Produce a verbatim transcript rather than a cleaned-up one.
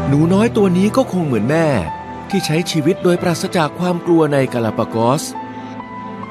หนูน้อยตัวนี้ก็คงเหมือนแม่ที่ใช้ชีวิตโดยปราศจากความกลัวในกาลาปากอส